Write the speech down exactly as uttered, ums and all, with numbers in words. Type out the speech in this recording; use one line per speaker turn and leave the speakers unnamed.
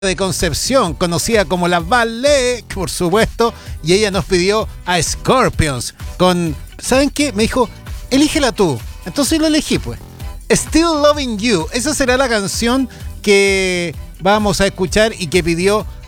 de Concepción, conocida como la Ballet, por supuesto, y ella nos pidió a Scorpions con, ¿saben qué? Me dijo, elígela tú. Entonces lo elegí, pues. Still Loving You. Esa será la canción que vamos a escuchar y que pidió